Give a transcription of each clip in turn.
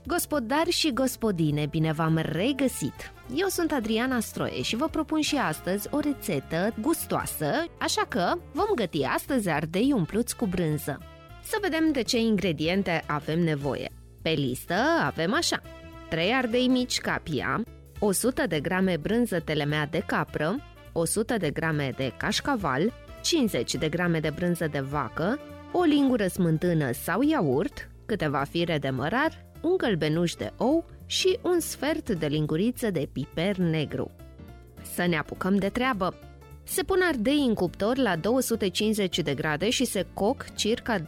Gospodari și gospodine, bine v-am regăsit! Eu sunt Adriana Stroie și vă propun și astăzi o rețetă gustoasă, așa că vom găti astăzi ardei umpluți cu brânză. Să vedem de ce ingrediente avem nevoie. Pe listă avem așa: 3 ardei mici capia, 100 de grame brânză telemea de capră, 100 de grame de cașcaval, 50 de grame de brânză de vacă, o lingură smântână sau iaurt, câteva fire de mărar, un gălbenuș de ou și un sfert de linguriță de piper negru. Să ne apucăm de treabă! Se pun ardei în cuptor la 250 de grade și se coc circa 25-30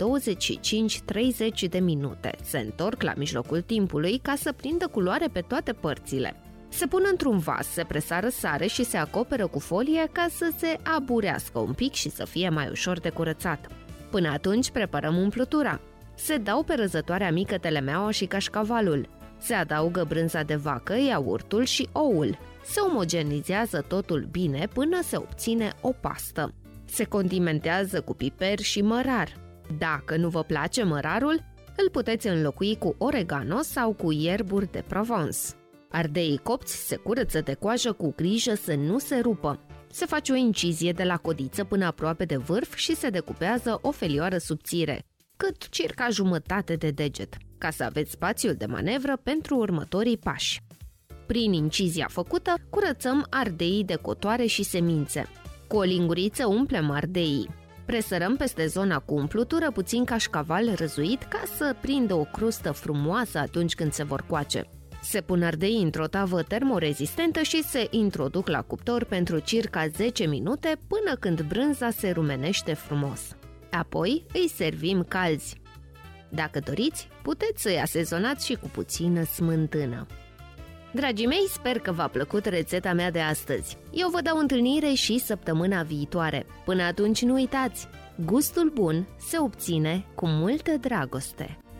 de minute. Se întorc la mijlocul timpului ca să prindă culoare pe toate părțile. Se pun într-un vas, se presară sare și se acoperă cu folie ca să se aburească un pic și să fie mai ușor de curățat. Până atunci preparăm umplutura. Se dau pe răzătoarea mică telemeaua și cașcavalul. Se adaugă brânza de vacă, iaurtul și oul. Se omogenizează totul bine până se obține o pastă. Se condimentează cu piper și mărar. Dacă nu vă place mărarul, îl puteți înlocui cu oregano sau cu ierburi de Provence. Ardeii copți se curăță de coajă cu grijă să nu se rupă. Se face o incizie de la codiță până aproape de vârf și se decupează o felioară subțire, cât circa jumătate de deget, ca să aveți spațiul de manevră pentru următorii pași. Prin incizia făcută, curățăm ardeii de cotoare și semințe. Cu o linguriță umplem ardeii. Presărăm peste zona cu umplutură puțin cașcaval răzuit ca să prindă o crustă frumoasă atunci când se vor coace. Se pun ardeii într-o tavă termorezistentă și se introduc la cuptor pentru circa 10 minute până când brânza se rumenește frumos. Apoi îi servim calzi. Dacă doriți, puteți să-i asezonați și cu puțină smântână. Dragii mei, sper că v-a plăcut rețeta mea de astăzi. Eu vă dau întâlnire și săptămâna viitoare. Până atunci nu uitați, gustul bun se obține cu multă dragoste.